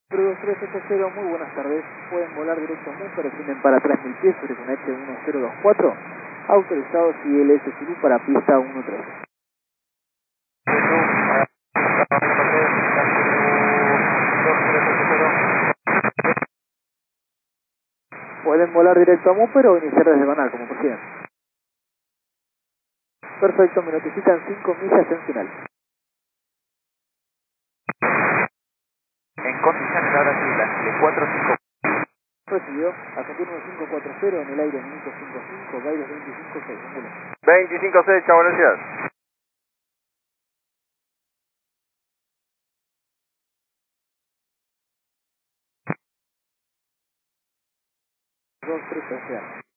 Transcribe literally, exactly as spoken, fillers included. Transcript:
dos tres ocho cero, muy buenas tardes. Pueden volar directo a Moon, pero tienen para atrás mil pies sobre con H uno cero dos cuatro. Autorizados I L S Zulu para pista uno tres. Pueden volar directo a Moon, pero iniciar desde Banal, como prefieran. Perfecto, me notifican cinco millas en final. En condiciones ahora sí, las de cuatro cinco. Recibido, Argentina cinco cuatro cero en el aire, minuto cinco cinco, Baires veinticinco seis, veinticinco seis, chao, gracias. dos tres,